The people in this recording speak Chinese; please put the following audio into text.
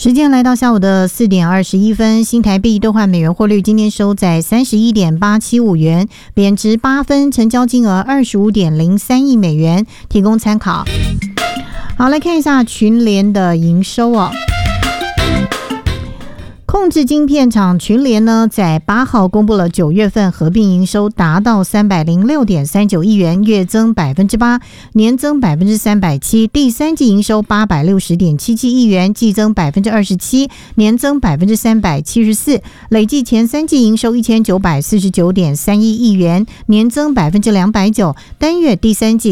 时间来到下午的4点21分，新台币兑换美元汇率今天收在31.875元，贬值8分，成交金额25.03亿美元，提供参考。好，来看一下群联的营收哦。控制晶片厂群联呢，在8号公布了9月份合并营收达到306.39亿元，月增 8%， 年增 370%， 第三季营收 860.77亿元，季增 27%， 年增 374%， 累计前三季营收 1949.31亿元，年增 290%， 单月第三季